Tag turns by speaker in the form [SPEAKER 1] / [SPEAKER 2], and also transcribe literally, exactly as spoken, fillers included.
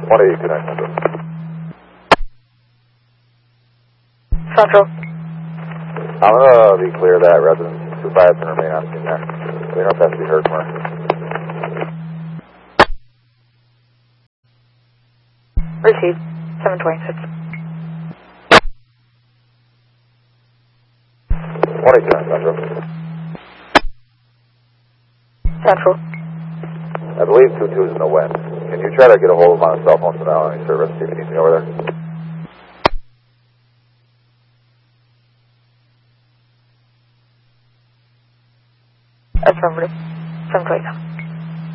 [SPEAKER 1] one eight two nine Central.
[SPEAKER 2] Central.
[SPEAKER 1] I'm going to be clear that residents two five can remain on scene there. We don't have to be heard more.
[SPEAKER 2] Received. seven twenty-six.
[SPEAKER 1] one eight two nine Central.
[SPEAKER 2] Central.
[SPEAKER 1] I believe two two is in the wind. Can you try to get a hold of him on his cell phone so now any service, see if he needs me over there?
[SPEAKER 2] Affirmative. seven twenty-seven.